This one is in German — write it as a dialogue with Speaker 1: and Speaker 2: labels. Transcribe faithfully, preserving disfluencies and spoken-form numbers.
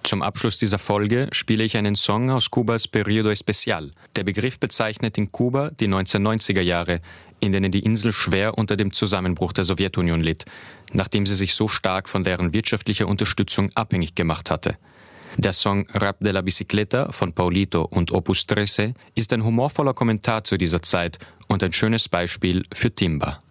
Speaker 1: Zum Abschluss dieser Folge spiele ich einen Song aus Kubas Periodo Especial. Der Begriff bezeichnet in Kuba die neunzehnhundertneunziger Jahre, in denen die Insel schwer unter dem Zusammenbruch der Sowjetunion litt, nachdem sie sich so stark von deren wirtschaftlicher Unterstützung abhängig gemacht hatte. Der Song Rap de la Bicicleta von Paulito und Opus dreizehn ist ein humorvoller Kommentar zu dieser Zeit und ein schönes Beispiel für Timba.